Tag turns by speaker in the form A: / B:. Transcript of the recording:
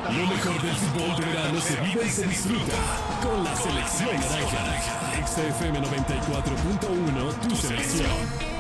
A: Lo mejor del fútbol de verano se vive y se disfruta con la selección naranja. XFM 94.1, tu selección.